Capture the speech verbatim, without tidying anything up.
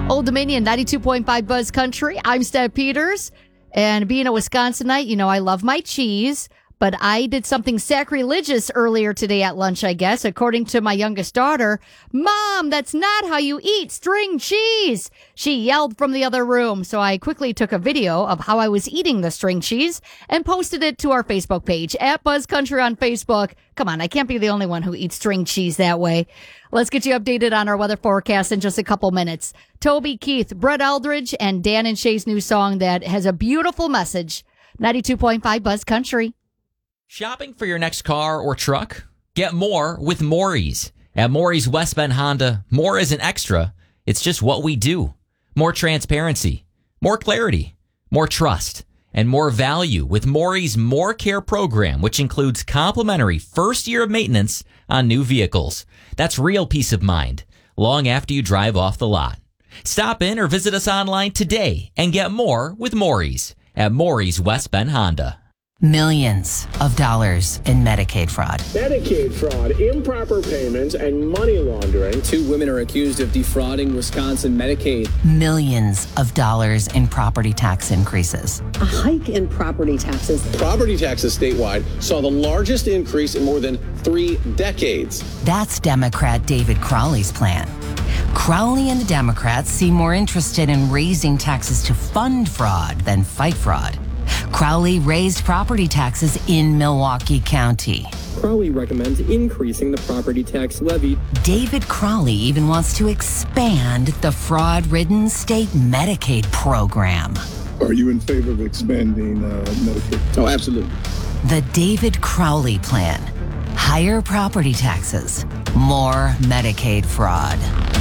Old Dominion, ninety-two point five Buzz Country. I'm Steph Peters. And being a Wisconsinite, you know, I love my cheese. But I did something sacrilegious earlier today at lunch, I guess. According to my youngest daughter, Mom, that's not how you eat string cheese. She yelled from the other room. So I quickly took a video of how I was eating the string cheese and posted it to our Facebook page at Buzz Country on Facebook. Come on, I can't be the only one who eats string cheese that way. Let's get you updated on our weather forecast in just a couple minutes. Toby Keith, Brett Eldridge, and Dan and Shay's new song that has a beautiful message. ninety-two point five Buzz Country. Shopping for your next car or truck? Get more with Maury's. At Maury's West Bend Honda, more isn't extra. It's just what we do. More transparency, more clarity, more trust, and more value with Maury's More Care program, which includes complimentary first year of maintenance on new vehicles. That's real peace of mind, long after you drive off the lot. Stop in or visit us online today and get more with Maury's at Maury's West Bend Honda. Millions of dollars in Medicaid fraud. Medicaid fraud, improper payments, and money laundering. Two women are accused of defrauding Wisconsin Medicaid. Millions of dollars in property tax increases. A hike in property taxes. Property taxes statewide saw the largest increase in more than three decades. That's Democrat David Crowley's plan. Crowley and the Democrats seem more interested in raising taxes to fund fraud than fight fraud. Crowley raised property taxes in Milwaukee County. Crowley recommends increasing the property tax levy. David Crowley even wants to expand the fraud-ridden state Medicaid program. Are you in favor of expanding uh, Medicaid? Oh, absolutely. The David Crowley plan. Higher property taxes, more Medicaid fraud.